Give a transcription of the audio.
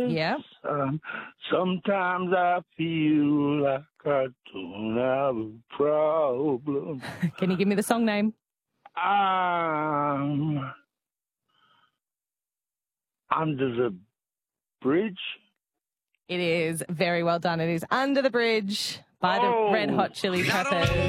Yeah. Sometimes I feel like I don't have a problem. Can you give me the song name? Under the bridge. It is very well done. It is Under the Bridge by the Red Hot Chili Peppers.